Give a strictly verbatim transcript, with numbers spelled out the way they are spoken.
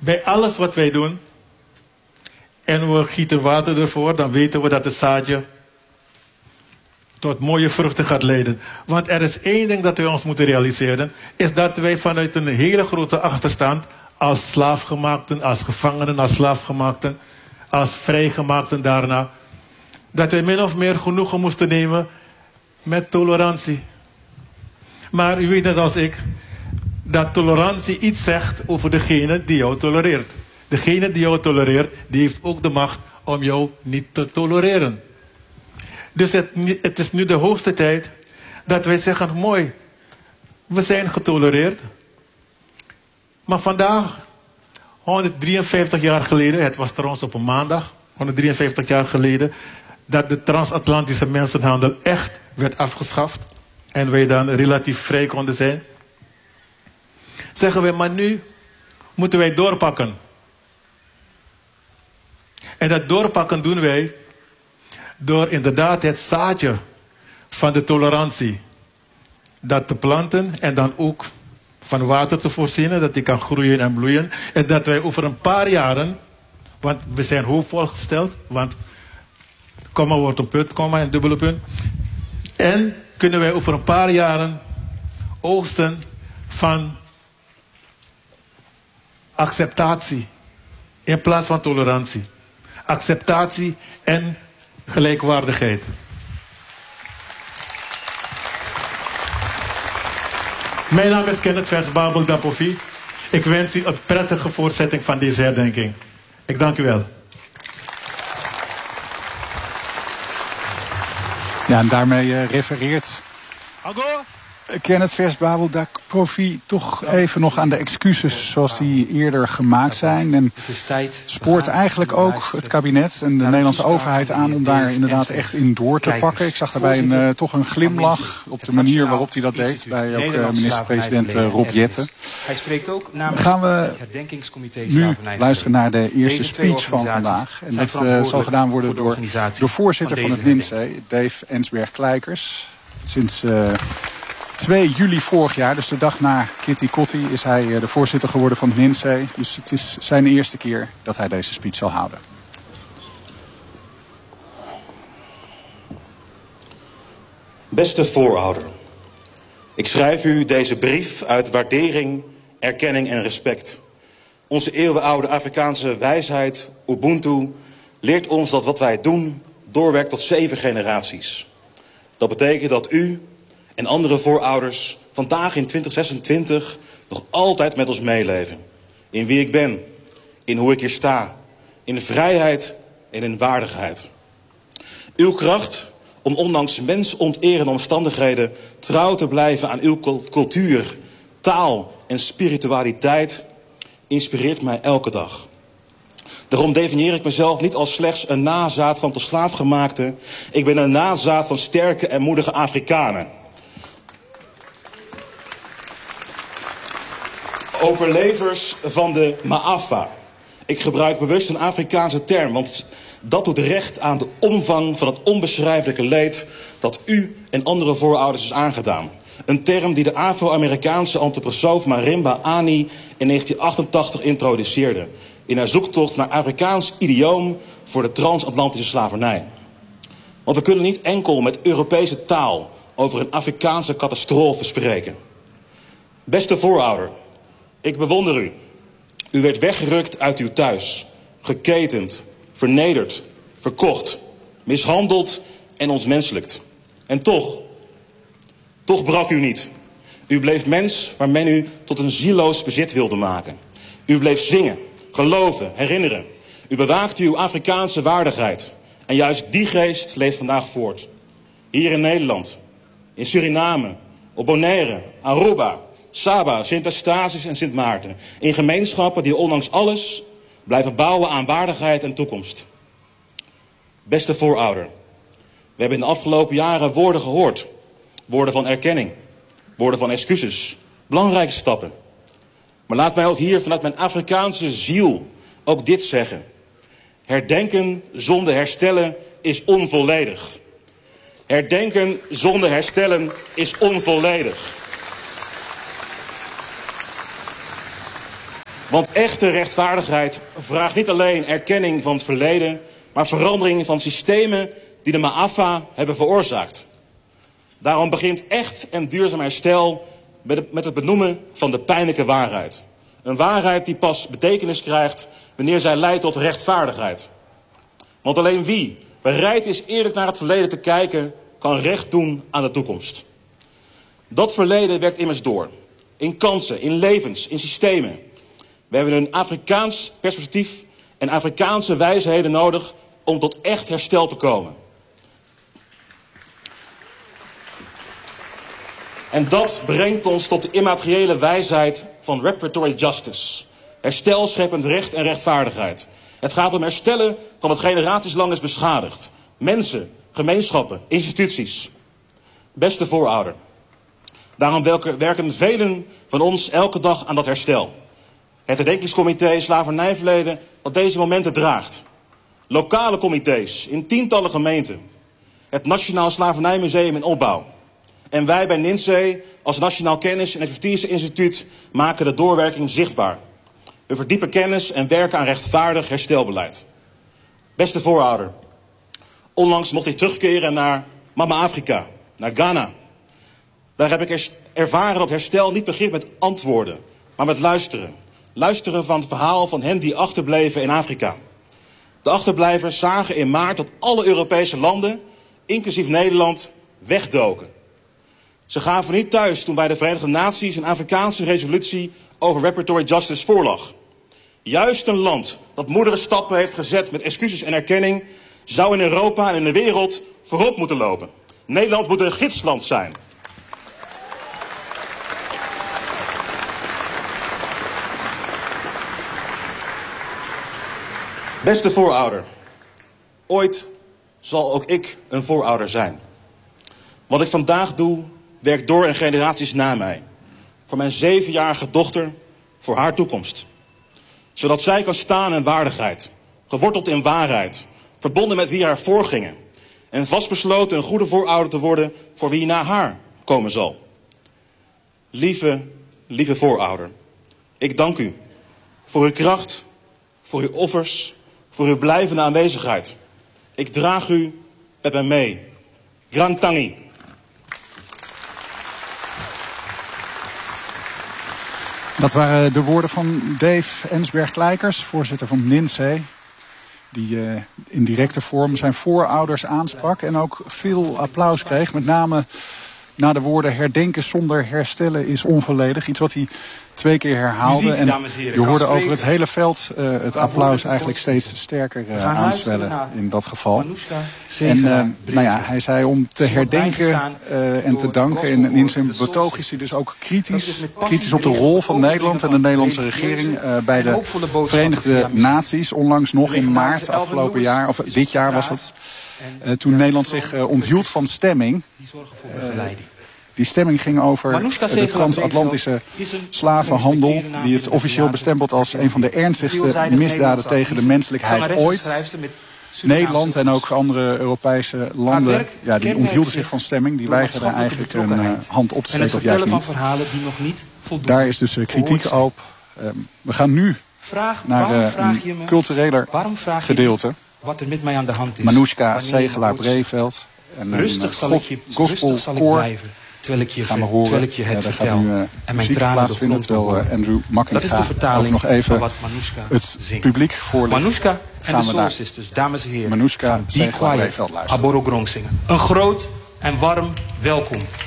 bij alles wat wij doen, en we gieten water ervoor, dan weten we dat het zaadje tot mooie vruchten gaat leiden. Want er is één ding dat wij ons moeten realiseren, is dat wij vanuit een hele grote achterstand, als slaafgemaakten, als gevangenen, als slaafgemaakten, als vrijgemaakten daarna, dat wij min of meer genoegen moesten nemen met tolerantie. Maar u weet net als ik, dat tolerantie iets zegt over degene die jou tolereert. Degene die jou tolereert, die heeft ook de macht om jou niet te tolereren. Dus het, het is nu de hoogste tijd dat wij zeggen, mooi, we zijn getolereerd. Maar vandaag, honderddrieënvijftig jaar geleden, het was trouwens op een maandag, honderddrieënvijftig jaar geleden, dat de transatlantische mensenhandel echt werd afgeschaft. En wij dan relatief vrij konden zijn. Zeggen wij, maar nu moeten wij doorpakken. En dat doorpakken doen wij door inderdaad het zaadje van de tolerantie, dat te planten en dan ook van water te voorzien, dat die kan groeien en bloeien. En dat wij over een paar jaren, want we zijn hoopvol gesteld, want komma wordt een punt, komma en dubbele punt. En kunnen wij over een paar jaren oogsten van acceptatie in plaats van tolerantie. Acceptatie en gelijkwaardigheid. Mijn naam is Kenneth Versbabel Dapofi. Ik wens u een prettige voortzetting van deze herdenking. Ik dank u wel. Ja, en daarmee uh, refereert Kenneth Versbabel Dapofi toch even nog aan de excuses zoals die eerder gemaakt zijn. En spoort eigenlijk ook het kabinet en de Nederlandse overheid aan om daar inderdaad echt in door te pakken. Ik zag daarbij een, uh, toch een glimlach op de manier waarop hij dat deed bij ook uh, minister-president uh, Rob Jetten. Hij spreekt ook namens gaan we het herdenkingscomité nu luisteren naar de eerste speech van vandaag. En dat uh, zal gedaan worden door de voorzitter van het N I N S E, Dave Ensberg-Kleikers. Sinds uh, twee juli vorig jaar, dus de dag na Kitty Kotti, is hij uh, de voorzitter geworden van het N I N S E. Dus het is zijn eerste keer dat hij deze speech zal houden. Beste voorouder, ik schrijf u deze brief uit waardering, erkenning en respect. Onze eeuwenoude Afrikaanse wijsheid, Ubuntu, leert ons dat wat wij doen doorwerkt tot zeven generaties. Dat betekent dat u en andere voorouders vandaag in twintig zesentwintig nog altijd met ons meeleven. In wie ik ben, in hoe ik hier sta, in vrijheid en in waardigheid. Uw kracht om ondanks mensonterende omstandigheden trouw te blijven aan uw cultuur, taal en spiritualiteit inspireert mij elke dag. Daarom definieer ik mezelf niet als slechts een nazaat van tot slaafgemaakte. Ik ben een nazaat van sterke en moedige Afrikanen. Overlevers van de Ma'afa. Ik gebruik bewust een Afrikaanse term, want dat doet recht aan de omvang van het onbeschrijfelijke leed dat u en andere voorouders is aangedaan. Een term die de Afro-Amerikaanse antroposoof Marimba Ani in negentien achtentachtig introduceerde. In haar zoektocht naar Afrikaans idioom voor de transatlantische slavernij. Want we kunnen niet enkel met Europese taal over een Afrikaanse catastrofe spreken. Beste voorouder, ik bewonder u. U werd weggerukt uit uw thuis, geketend, vernederd, verkocht, mishandeld en ontmenselijkt. En toch, toch brak u niet. U bleef mens waar men u tot een zieloos bezit wilde maken. U bleef zingen, geloven, herinneren. U bewaakte uw Afrikaanse waardigheid. En juist die geest leeft vandaag voort. Hier in Nederland, in Suriname, op Bonaire, Aruba, Saba, Sint Eustatius en Sint Maarten. In gemeenschappen die ondanks alles blijven bouwen aan waardigheid en toekomst. Beste voorouder, we hebben in de afgelopen jaren woorden gehoord. Woorden van erkenning, woorden van excuses, belangrijke stappen. Maar laat mij ook hier vanuit mijn Afrikaanse ziel ook dit zeggen. Herdenken zonder herstellen is onvolledig. Herdenken zonder herstellen is onvolledig. Want echte rechtvaardigheid vraagt niet alleen erkenning van het verleden, maar verandering van systemen die de Ma'afa hebben veroorzaakt. Daarom begint echt en duurzaam herstel met het benoemen van de pijnlijke waarheid. Een waarheid die pas betekenis krijgt wanneer zij leidt tot rechtvaardigheid. Want alleen wie bereid is eerlijk naar het verleden te kijken, kan recht doen aan de toekomst. Dat verleden werkt immers door. In kansen, in levens, in systemen. We hebben een Afrikaans perspectief en Afrikaanse wijsheden nodig om tot echt herstel te komen. En dat brengt ons tot de immateriële wijsheid van reparatory justice. Herstel scheppend recht en rechtvaardigheid. Het gaat om herstellen van wat generaties lang is beschadigd. Mensen, gemeenschappen, instituties. Beste voorouder. Daarom werken velen van ons elke dag aan dat herstel. Het herdenkingscomité Slavernijverleden dat deze momenten draagt. Lokale comité's in tientallen gemeenten. Het Nationaal Slavernijmuseum in opbouw. En wij bij N I N S E E als Nationaal Kennis- en Expertise Instituut maken de doorwerking zichtbaar. We verdiepen kennis en werken aan rechtvaardig herstelbeleid. Beste voorouder, onlangs mocht ik terugkeren naar Mama Afrika, naar Ghana. Daar heb ik ervaren dat herstel niet begint met antwoorden, maar met luisteren. Luisteren van het verhaal van hen die achterbleven in Afrika. De achterblijvers zagen in maart dat alle Europese landen, inclusief Nederland, wegdoken. Ze gaven niet thuis toen bij de Verenigde Naties een Afrikaanse resolutie over reparatory justice voorlag. Juist een land dat moedere stappen heeft gezet met excuses en erkenning, zou in Europa en in de wereld voorop moeten lopen. Nederland moet een gidsland zijn. Beste voorouder, ooit zal ook ik een voorouder zijn. Wat ik vandaag doe, werkt door en generaties na mij. Voor mijn zevenjarige dochter, voor haar toekomst. Zodat zij kan staan in waardigheid, geworteld in waarheid, verbonden met wie haar voorgingen. En vastbesloten een goede voorouder te worden voor wie na haar komen zal. Lieve, lieve voorouder, ik dank u voor uw kracht, voor uw offers, voor uw blijvende aanwezigheid. Ik draag u met mij mee. Grand Tangi. Dat waren de woorden van Dave Ensberg-Kleikers, voorzitter van N I N S E E. Die uh, in directe vorm zijn voorouders aansprak en ook veel applaus kreeg. Met name na de woorden herdenken zonder herstellen is onvolledig. Iets wat hij twee keer herhaalde. Muziek, en dames en heren, je hoorde Kasper over het hele veld uh, het applaus eigenlijk steeds sterker uh, aanswellen in dat geval. En uh, nou ja, hij zei om te herdenken uh, en te danken. En in zijn betoog is hij dus ook kritisch, kritisch op de rol van Nederland en de Nederlandse regering uh, bij de Verenigde Naties. Onlangs nog in maart afgelopen jaar, of dit jaar was het, uh, toen Nederland zich uh, onthield van stemming. Uh, Die stemming ging over de transatlantische slavenhandel, die het officieel bestempelt als een van de ernstigste misdaden tegen de menselijkheid ooit. Nederland en ook andere Europese landen, ja, die onthielden zich van stemming. Die weigerden eigenlijk een uh, hand op te steken of juist niet. Daar is dus uh, kritiek op. Uh, we gaan nu naar uh, een cultureler gedeelte. Wat er met mij aan de hand is. Manoushka Segelaar-Breveld. En rustig zal ik je gospel blijven. Terwijl ik je, gaan we horen. terwijl ik je het ja, vertel. Nu, uh, en mijn tranen de grond terwijl uh, Andrew Makkinga ook nog even het publiek voorlegt. Manoushka en de Soul Sisters, dames en heren. Manoushka Segelaar-Breveld luisteren. Aboro Grong zingen. Een groot en warm welkom.